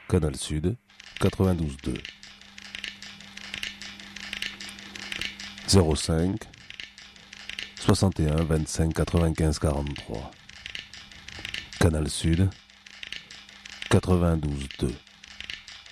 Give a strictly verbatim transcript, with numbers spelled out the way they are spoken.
Canal Sud, quatre-vingt-douze deux. zéro cinq, soixante et un, vingt-cinq, quatre-vingt-quinze, quarante-trois. Canal Sud, quatre-vingt-douze deux.